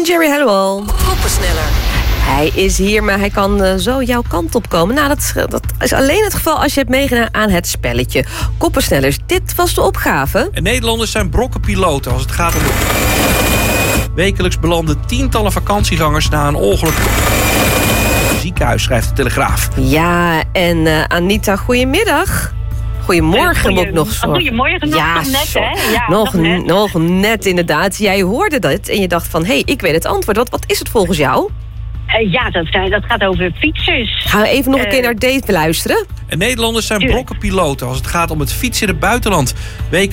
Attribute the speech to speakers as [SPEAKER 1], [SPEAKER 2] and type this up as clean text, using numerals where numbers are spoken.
[SPEAKER 1] Jerry Halliwell.
[SPEAKER 2] Koppensneller.
[SPEAKER 1] Hij is hier, maar hij kan zo jouw kant op komen. Nou, dat is alleen het geval als je hebt meegedaan aan het spelletje. Koppensnellers, dit was de opgave.
[SPEAKER 3] En Nederlanders zijn brokkenpiloten als het gaat om... Wekelijks belanden tientallen vakantiegangers na een ongeluk. Ziekenhuis, schrijft de Telegraaf.
[SPEAKER 1] Ja, en Anita, goedemiddag. Goedemorgen moet ik nog zorgen.
[SPEAKER 4] Goedemorgen, nog net, hè? Ja,
[SPEAKER 1] nog net, inderdaad. Jij hoorde dat en je dacht van, hé, ik weet het antwoord. Wat is het volgens jou?
[SPEAKER 4] Ja, dat gaat over fietsers.
[SPEAKER 1] Gaan we even nog een keer naar Dave luisteren?
[SPEAKER 3] En Nederlanders zijn brokkenpiloten als het gaat om het fietsen in het buitenland.